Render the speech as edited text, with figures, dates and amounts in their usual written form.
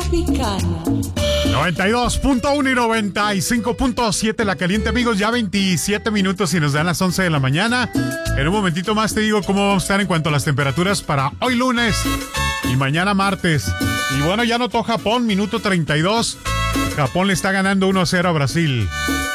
Tropicana. 92.1 y 95.7 La Caliente, amigos. Ya 27 minutos y nos dan las 11 de la mañana. En un momentito más te digo cómo vamos a estar en cuanto a las temperaturas para hoy lunes y mañana martes. Y bueno, ya anotó Japón, minuto 32. Japón le está ganando 1-0 a Brasil.